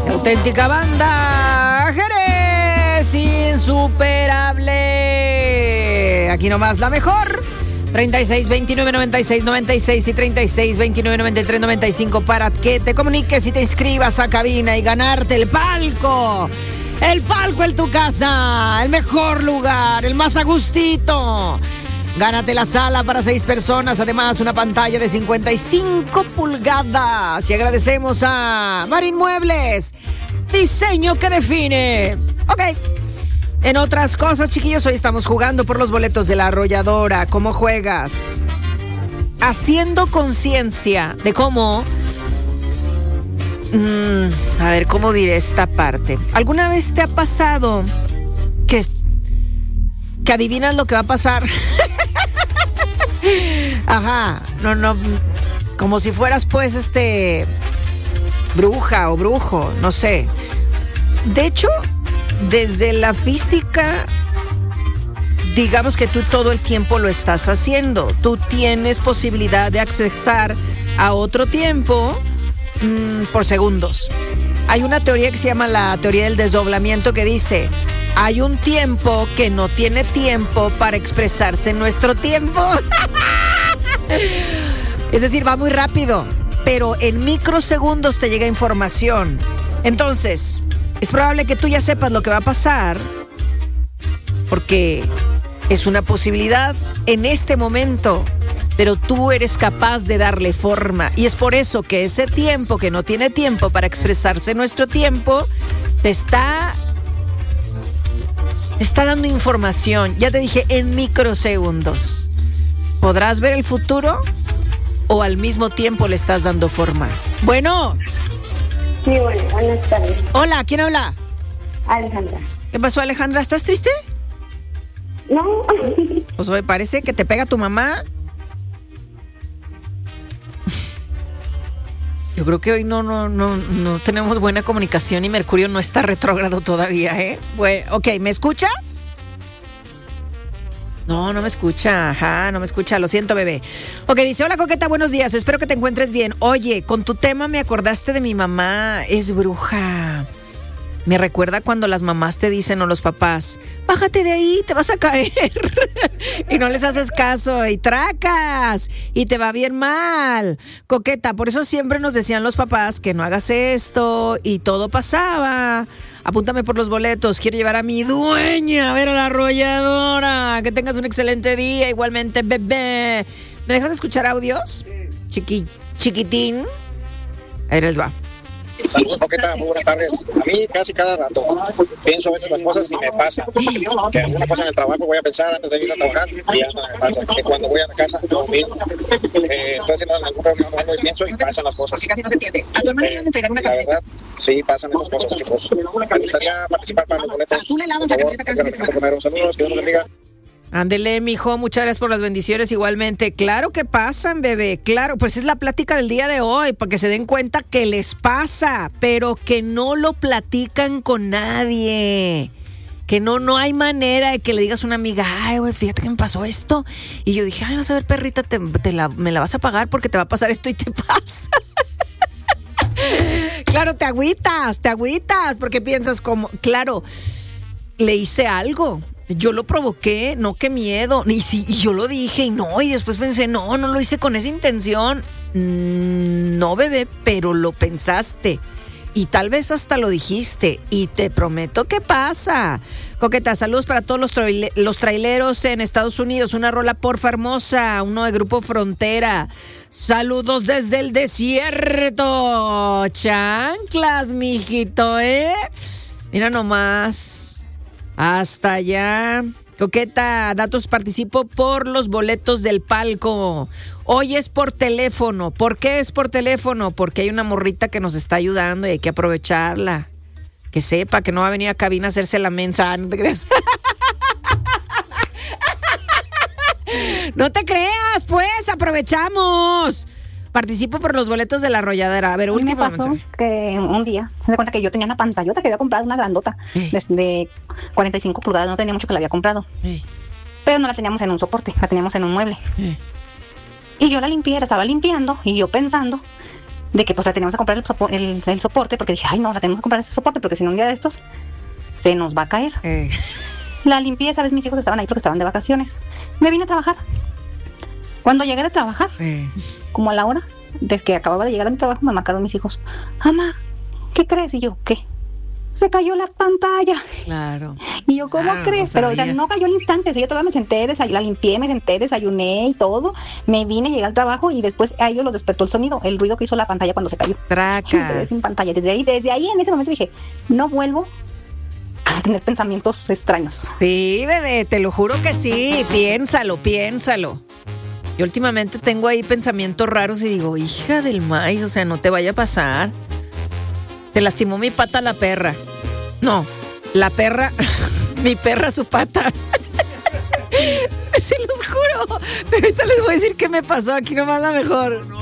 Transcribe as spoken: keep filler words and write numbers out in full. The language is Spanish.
Auténtica banda Jerez, insuperable. Aquí nomás la mejor. treinta y seis, veintinueve, noventa y seis, noventa y seis y treinta y seis, veintinueve, noventa y tres, noventa y cinco para que te comuniques y te inscribas a cabina y ganarte el palco. El palco en tu casa, el mejor lugar, el más a gustito. Gánate la sala para seis personas, además una pantalla de cincuenta y cinco pulgadas. Y agradecemos a Marín Muebles, diseño que define. Ok. En otras cosas, chiquillos, hoy estamos jugando por los boletos de La Arrolladora. ¿Cómo juegas? Haciendo conciencia de cómo... Mmm, a ver, ¿cómo diré esta parte? ¿Alguna vez te ha pasado que, que adivinas lo que va a pasar? Ajá, no, no, como si fueras pues este... bruja o brujo, no sé. De hecho... desde la física, digamos que tú todo el tiempo lo estás haciendo. Tú tienes posibilidad de accesar a otro tiempo mmm, por segundos. Hay una teoría que se llama la teoría del desdoblamiento que dice: hay un tiempo que no tiene tiempo para expresarse en nuestro tiempo. Es decir, va muy rápido, pero en microsegundos te llega información. Entonces... es probable que tú ya sepas lo que va a pasar, porque es una posibilidad en este momento, pero tú eres capaz de darle forma. Y es por eso que ese tiempo que no tiene tiempo para expresarse en nuestro tiempo, te está, te está dando información. Ya te dije, en microsegundos. ¿Podrás ver el futuro o al mismo tiempo le estás dando forma? Bueno... Sí, bueno, buenas tardes. Hola, ¿quién habla? Alejandra. ¿Qué pasó, Alejandra? ¿Estás triste? No. Pues me parece que te pega tu mamá. Yo creo que hoy no, no, no, no tenemos buena comunicación y Mercurio no está retrógrado todavía, ¿eh? Bueno, ok, ¿me escuchas? No, no me escucha, ajá, no me escucha, lo siento, bebé. Ok, dice, hola, Coqueta, buenos días, espero que te encuentres bien. Oye, con tu tema me acordaste de mi mamá, es bruja. Me recuerda cuando las mamás te dicen, o los papás, bájate de ahí, te vas a caer. Y no les haces caso, y tracas, y te va bien mal. Coqueta, por eso siempre nos decían los papás que no hagas esto, y todo pasaba. Apúntame por los boletos, quiero llevar a mi dueña a ver a La Arrolladora. Que tengas un excelente día, igualmente, bebé. ¿Me dejas escuchar audios? Chiqui, chiquitín. Ahí les va. Saludos, Coqueta, muy buenas tardes. A mí casi cada rato pienso a veces las cosas y me pasa que alguna cosa en el trabajo voy a pensar antes de ir a trabajar y ya no me pasa. Que cuando voy a la casa, no mismo. Eh, estoy haciendo alguna reunión o algo y pienso y pasan las cosas. Casi no se entiende. A tu hermana le van a entregar una camioneta. La verdad, sí, pasan esas cosas, chicos. Me gustaría participar para los boletos. Por favor, primero, saludos, que Dios los bendiga. Ándele, mijo, muchas gracias por las bendiciones igualmente. Claro que pasan, bebé, claro, pues es la plática del día de hoy, para que se den cuenta que les pasa, pero que no lo platican con nadie. Que no, no hay manera de que le digas a una amiga, ay, güey, fíjate que me pasó esto. Y yo dije, ay, vas a ver, perrita, te, te la, me la vas a pagar porque te va a pasar esto y te pasa. Claro, te agüitas, te agüitas, porque piensas como, claro, le hice algo. Yo lo provoqué, no, qué miedo. Y, sí, y yo lo dije y no, y después pensé, no, no lo hice con esa intención. Mm, no, bebé, pero lo pensaste. Y tal vez hasta lo dijiste. Y te prometo que pasa. Coqueta, saludos para todos los, traile- los traileros en Estados Unidos. Una rola porfa hermosa, uno de Grupo Frontera. Saludos desde el desierto. Chanclas, mijito, ¿eh? Mira nomás. Hasta allá. Coqueta, datos, participo por los boletos del palco. Hoy es por teléfono. ¿Por qué es por teléfono? Porque hay una morrita que nos está ayudando y hay que aprovecharla. Que sepa que no va a venir a cabina a hacerse la mensa. ¿No te creas? No te creas, pues, aprovechamos. Participo por los boletos de La Arrolladora. A ver, último. Me pasó mensaje. Que un día se da cuenta que yo tenía una pantallota que había comprado, una grandota, eh. de, de cuarenta y cinco pulgadas, no tenía mucho que la había comprado. Eh. Pero no la teníamos en un soporte, la teníamos en un mueble. Eh. Y yo la limpié, la estaba limpiando y yo pensando de que pues la teníamos que comprar el, sopo- el, el soporte, porque dije, ay no, la tenemos que comprar ese soporte, porque si no un día de estos se nos va a caer. Eh. La limpié, sabes, mis hijos estaban ahí porque estaban de vacaciones. Me vine a trabajar. Cuando llegué de trabajar, Eh. como a la hora de que acababa de llegar a mi trabajo, me marcaron mis hijos. Mamá, ¿qué crees? Y yo, ¿qué? Se cayó la pantalla. Claro. Y yo, ¿cómo Claro, crees? no Pero o sea, sabía. no cayó al instante. O sea, yo todavía me senté, desay- la limpié, me senté, desayuné y todo. Me vine, llegué al trabajo y después a ellos los despertó el sonido, el ruido que hizo la pantalla cuando se cayó. Tracas. Me quedé sin pantalla. Desde ahí, desde ahí en ese momento dije, no vuelvo a tener pensamientos extraños. Sí, bebé, te lo juro que sí. Piénsalo, piénsalo. Yo últimamente tengo ahí pensamientos raros y digo, hija del maíz, o sea, no te vaya a pasar. Se lastimó mi pata la perra. No, la perra, mi perra su pata. Se los juro. Pero ahorita les voy a decir qué me pasó. Aquí nomás la mejor.